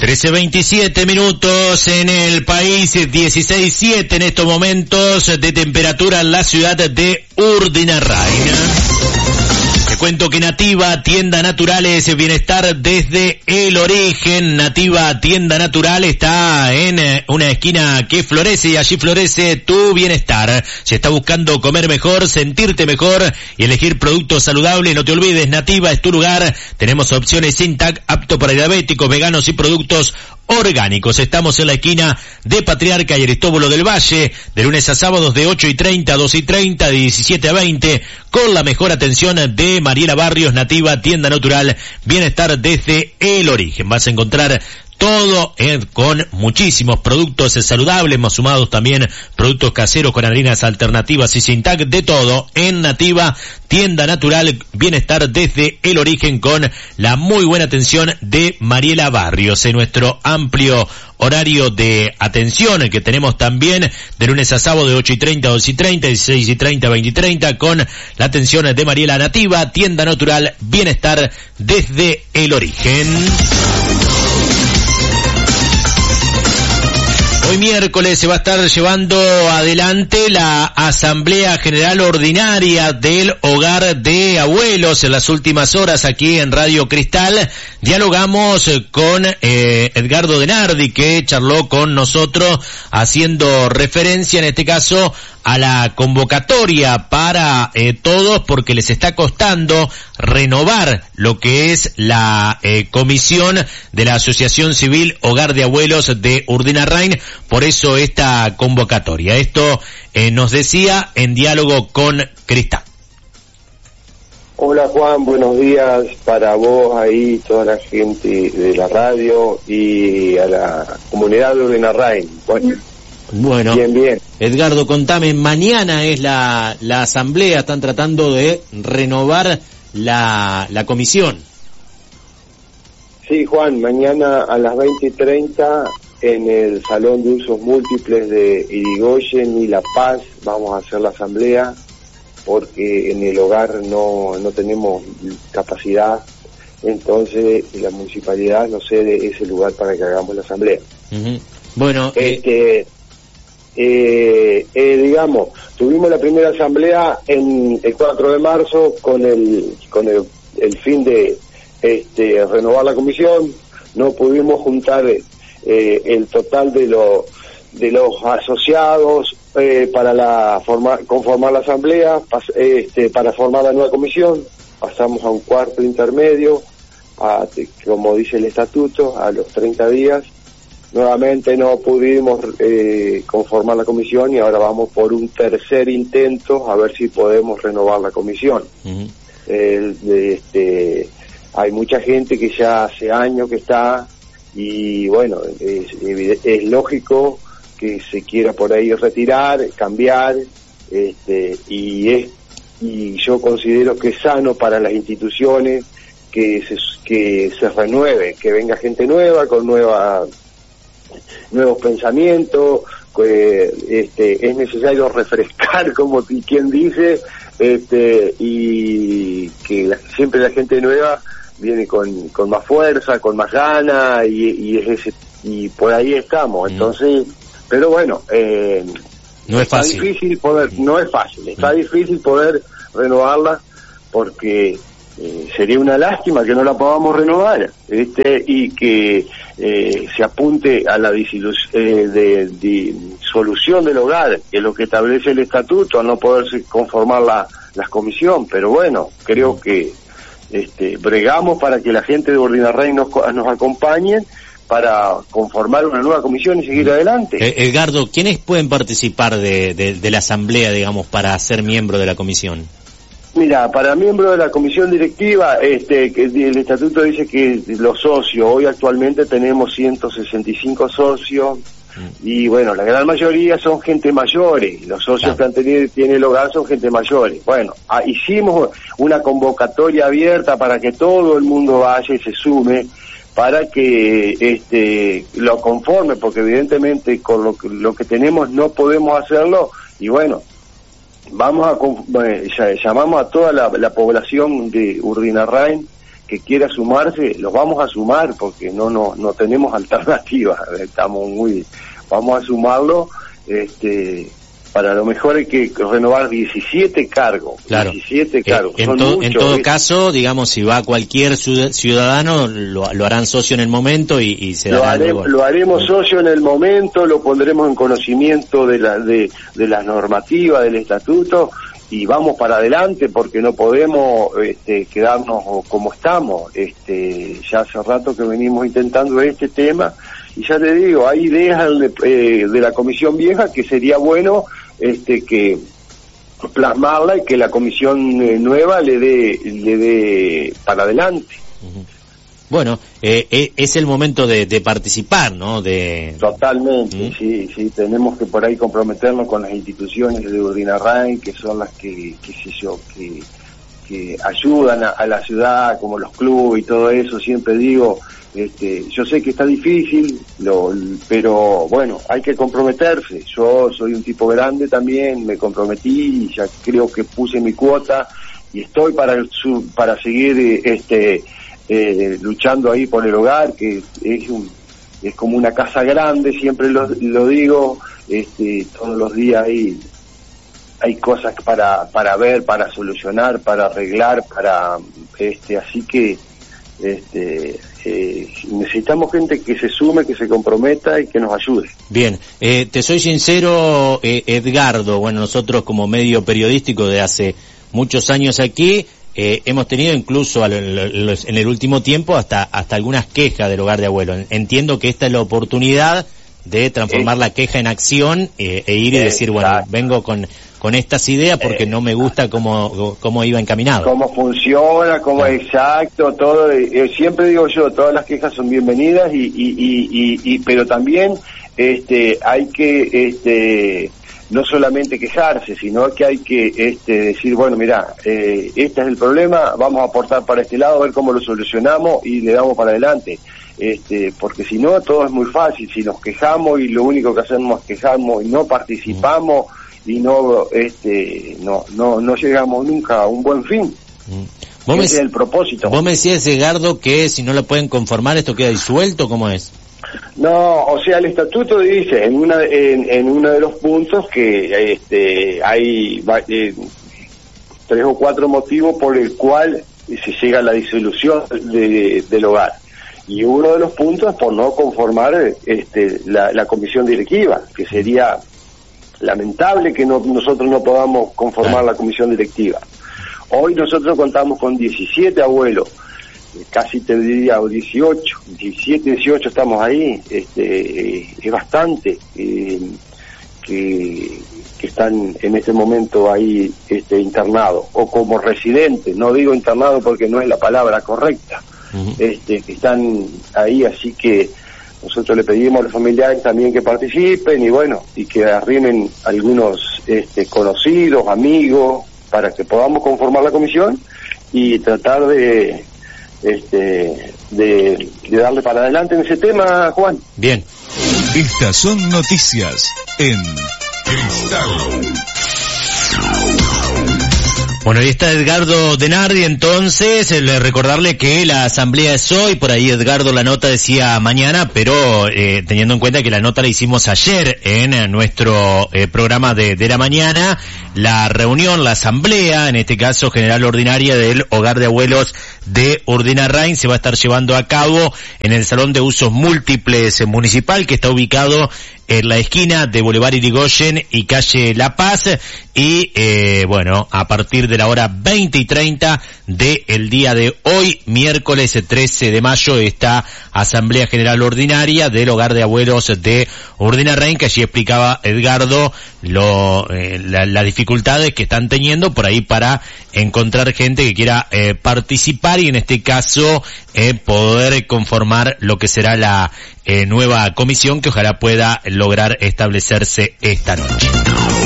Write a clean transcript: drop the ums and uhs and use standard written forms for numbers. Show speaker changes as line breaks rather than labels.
13:27 minutos en el país, 16:07 en estos momentos de temperatura en la ciudad de Urdinarrain. Te cuento que Nativa Tienda Natural es bienestar desde el origen. Nativa Tienda Natural está en una esquina que florece y allí florece tu bienestar. Si estás buscando comer mejor, sentirte mejor y elegir productos saludables, no te olvides, Nativa es tu lugar. Tenemos opciones sin TAC, apto para diabéticos, veganos y productos orgánicos. Estamos en la esquina de Patriarca y Aristóbulo del Valle, de lunes a sábados de 8:30 a 2:30, de 17 a 20, con la mejor atención de Mariela Barrios. Nativa Tienda Natural, bienestar desde el origen. Vas a encontrar todo con muchísimos productos saludables, más sumados también productos caseros con harinas alternativas y sin TAC, de todo en Nativa Tienda Natural, bienestar desde el origen, con la muy buena atención de Mariela Barrios. En nuestro amplio horario de atención que tenemos también de lunes a sábado de 8:30 a 2:30, 16:30 a 20:30, con la atención de Mariela. Nativa Tienda Natural, bienestar desde el origen. Hoy miércoles se va a estar llevando adelante la Asamblea General Ordinaria del Hogar de Abuelos. En las últimas horas aquí en Radio Cristal dialogamos con Edgardo Denardi, que charló con nosotros haciendo referencia en este caso a la convocatoria para todos, porque les está costando renovar lo que es la comisión de la Asociación Civil Hogar de Abuelos de Urdinarrain. Por eso esta convocatoria. Esto nos decía en diálogo con Cristal.
Hola Juan, buenos días para vos ahí, toda la gente de la radio y a la comunidad de Urdinarrain.
Bueno,
bien.
Edgardo, contame, mañana es la asamblea, están tratando de renovar la comisión.
Sí, Juan, mañana a las 20:30 en el Salón de Usos Múltiples de Irigoyen y La Paz vamos a hacer la asamblea, porque en el hogar no tenemos capacidad, entonces la municipalidad nos cede ese lugar para que hagamos la asamblea.
Uh-huh. Bueno,
digamos, tuvimos la primera asamblea en el 4 de marzo con el fin de renovar la comisión. No pudimos juntar el total de los asociados para conformar la asamblea, para formar la nueva comisión. Pasamos a un cuarto intermedio, como dice el estatuto, a los 30 días. Nuevamente no pudimos conformar la comisión y ahora vamos por un tercer intento a ver si podemos renovar la comisión. Uh-huh. Hay mucha gente que ya hace años que está, y bueno, es lógico que se quiera por ahí retirar, cambiar, y yo considero que es sano para las instituciones que se renueve, que venga gente nueva con nuevos pensamientos. Es necesario refrescar, como quien dice, y que siempre la gente nueva viene con más fuerza, con más ganas, y por ahí estamos. Entonces, pero bueno,
no es fácil.
Está difícil poder renovarla, porque sería una lástima que no la podamos renovar, y que se apunte a la disolución del hogar, que es lo que establece el estatuto, a no poderse conformar la comisión. Pero bueno, creo que bregamos para que la gente de Urdinarrain nos acompañe para conformar una nueva comisión y seguir adelante.
Edgardo, ¿quiénes pueden participar de la asamblea, digamos, para ser miembro de la comisión?
Mira, para miembro de la comisión directiva, que el estatuto dice que los socios, hoy actualmente tenemos 165 socios, y bueno, la gran mayoría son gente mayores. Los socios que tiene el hogar son gente mayores. Bueno, hicimos una convocatoria abierta para que todo el mundo vaya y se sume, para que lo conforme, porque evidentemente con lo que tenemos no podemos hacerlo. Y bueno, llamamos a toda la población de Urdinarrain que quiera sumarse, los vamos a sumar porque no tenemos alternativa. Vamos a sumarlo, para lo mejor hay que renovar 17 cargos.
Claro.
17 cargos.
En todo caso, digamos, si va cualquier ciudadano, lo harán socio en el momento y se dará
lo haremos socio en el momento, lo pondremos en conocimiento de las normativas, del estatuto, y vamos para adelante porque no podemos quedarnos como estamos. Ya hace rato que venimos intentando este tema, y ya te digo, hay ideas de la comisión vieja que sería bueno que plasmarla y que la comisión nueva le dé para adelante.
Bueno, es el momento de participar, ¿no?
Totalmente, sí, tenemos que por ahí comprometernos con las instituciones de Urdinarrain, que son las que ayudan a la ciudad, como los clubes y todo eso. Siempre digo, yo sé que está difícil, pero bueno, hay que comprometerse. Yo soy un tipo grande también, me comprometí y ya creo que puse mi cuota y estoy para seguir luchando ahí por el hogar, que es como una casa grande, siempre lo digo. Todos los días hay cosas para ver, para solucionar, para arreglar, así que necesitamos gente que se sume, que se comprometa y que nos ayude.
Bien, te soy sincero, Edgardo, bueno, nosotros como medio periodístico de hace muchos años aquí, hemos tenido incluso en el último tiempo hasta algunas quejas del hogar de abuelos. Entiendo que esta es la oportunidad de transformar la queja en acción ir y decir, bueno, vengo con estas ideas porque no me gusta cómo iba encaminado. Cómo
funciona, exacto, todo. Siempre digo yo, todas las quejas son bienvenidas pero también hay que no solamente quejarse, sino que hay que decir, bueno, mira, este es el problema, vamos a aportar para este lado, a ver cómo lo solucionamos y le damos para adelante. Porque si no, todo es muy fácil. Si nos quejamos y lo único que hacemos es quejarnos y no participamos y no llegamos nunca a un buen fin. Ese es el propósito.
Vos me decías, Edgardo, que si no lo pueden conformar, ¿esto queda disuelto? ¿Cómo es?
No, o sea, el estatuto dice en uno de los puntos que hay 3 o 4 motivos por el cual se llega a la disolución del hogar. Y uno de los puntos es por no conformar la comisión directiva, que sería lamentable que nosotros no podamos conformar la comisión directiva. Hoy nosotros contamos con 17 abuelos, casi te diría 18 estamos ahí. Es bastante que están en este momento ahí internados o como residentes. No digo internados porque no es la palabra correcta. Que están ahí, así que nosotros le pedimos a los familiares también que participen y que arrimen algunos conocidos, amigos, para que podamos conformar la comisión y tratar de darle para adelante en ese tema, Juan.
Bien.
Estas son noticias en Cristal.
Bueno, ahí está Edgardo Denardi, entonces, recordarle que la asamblea es hoy, por ahí Edgardo la nota decía mañana, pero teniendo en cuenta que la nota la hicimos ayer en nuestro programa de la mañana, la reunión, la asamblea, en este caso general ordinaria del Hogar de Abuelos de Urdinarrain, se va a estar llevando a cabo en el Salón de Usos Múltiples Municipal, que está ubicado en la esquina de Boulevard Irigoyen y calle La Paz, y a partir de la hora 20:30 del día de hoy, miércoles 13 de mayo, esta Asamblea General Ordinaria del Hogar de Abuelos de Urdinarrain, que allí explicaba Edgardo las dificultades que están teniendo por ahí para encontrar gente que quiera participar y en este caso poder conformar lo que será la nueva comisión que ojalá pueda lograr establecerse esta noche.